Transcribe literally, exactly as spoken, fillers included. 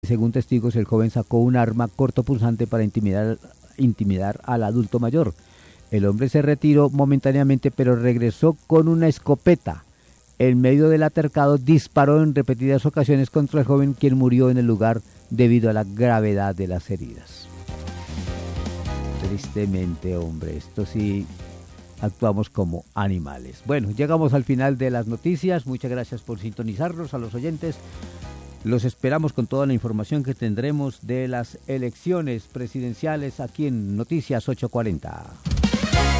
Según testigos, el joven sacó un arma cortopunzante para intimidar, intimidar al adulto mayor. El hombre se retiró momentáneamente, pero regresó con una escopeta. En medio del altercado, disparó en repetidas ocasiones contra el joven, quien murió en el lugar debido a la gravedad de las heridas. Tristemente, hombre, esto sí, actuamos como animales. Bueno, llegamos al final de las noticias. Muchas gracias por sintonizarnos, a los oyentes. Los esperamos con toda la información que tendremos de las elecciones presidenciales aquí en Noticias ocho cuarenta.